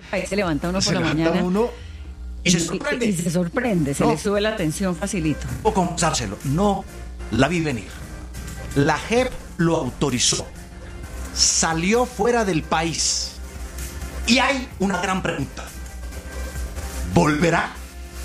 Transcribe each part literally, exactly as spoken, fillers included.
Ahí se levanta uno Se por la levanta mañana. uno y se y, sorprende. y se sorprende, se No. le sube la tensión facilito. O confesárselo, no la vi venir. La J E P lo autorizó. Salió fuera del país. Y hay una gran pregunta. ¿Volverá?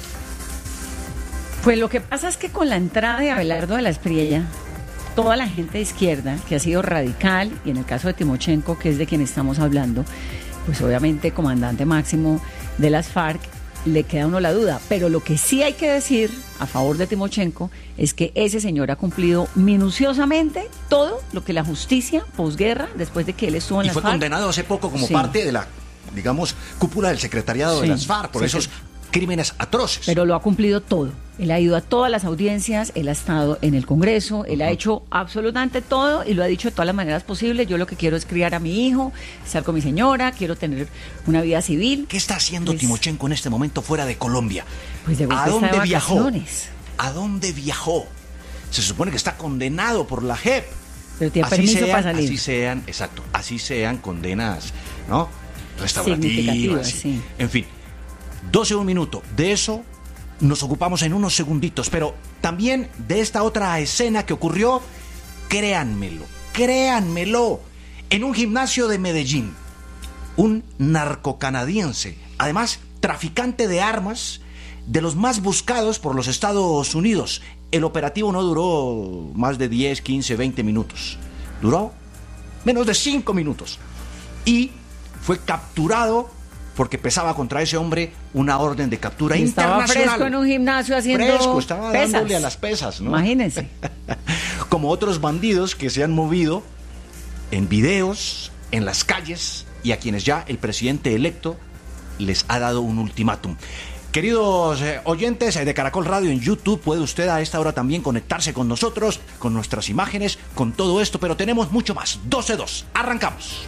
Pues lo que pasa es que con la entrada de Abelardo de la Espriella, toda la gente de izquierda, que ha sido radical, y en el caso de Timochenko, que es de quien estamos hablando, pues obviamente comandante máximo de las FARC, le queda a uno la duda. Pero lo que sí hay que decir a favor de Timochenko es que ese señor ha cumplido minuciosamente todo lo que la justicia posguerra, después de que él estuvo en Y las fue FARC. condenado hace poco como Sí. parte de la, digamos, cúpula del secretariado de Sí, las FARC por sí, esos sí. crímenes atroces. Pero lo ha cumplido todo. Él ha ido a todas las audiencias, él ha estado en el Congreso, él ha hecho absolutamente todo y lo ha dicho de todas las maneras posibles. Yo lo que quiero es criar a mi hijo, estar con mi señora, quiero tener una vida civil. ¿Qué está haciendo Pues- Timochenko en este momento fuera de Colombia? Pues de ¿A vuelta está dónde de viajó? vacaciones. ¿A dónde viajó? Se supone que está condenado por la J E P. Pero tiene permiso sean, para salir. Así sean, exacto, así sean condenas, ¿no? Restaurativas, Significativas, sí. sí. En fin, doce un minuto. De eso nos ocupamos en unos segunditos, pero también de esta otra escena que ocurrió, créanmelo, créanmelo, en un gimnasio de Medellín, un narcocanadiense, además traficante de armas, de los más buscados por los Estados Unidos. El operativo no duró más de diez, quince, veinte minutos. Duró menos de cinco minutos. Y fue capturado porque pesaba contra ese hombre una orden de captura Y estaba internacional. fresco en un gimnasio haciendo Fresco, estaba pesas. dándole a las pesas, ¿no? Imagínense. Como otros bandidos que se han movido en videos, en las calles, y a quienes ya el presidente electo les ha dado un ultimátum. Queridos eh, oyentes de Caracol Radio en YouTube, puede usted a esta hora también conectarse con nosotros, con nuestras imágenes, con todo esto, pero tenemos mucho más. doce dos, arrancamos.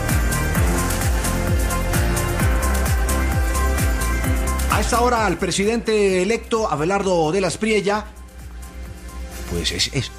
A esta hora, al presidente electo, Abelardo de la Espriella, pues es, es,